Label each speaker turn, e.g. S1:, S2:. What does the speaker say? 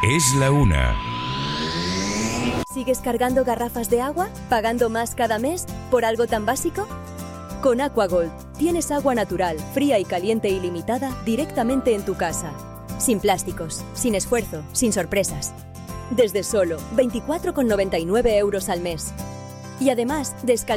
S1: Es la una.
S2: ¿Sigues cargando garrafas de agua? ¿Pagando más cada mes por algo tan básico? Con Aquagold tienes agua natural, fría y caliente ilimitada directamente en tu casa. Sin plásticos, sin esfuerzo, sin sorpresas. Desde solo 24,99 € al mes. Y además,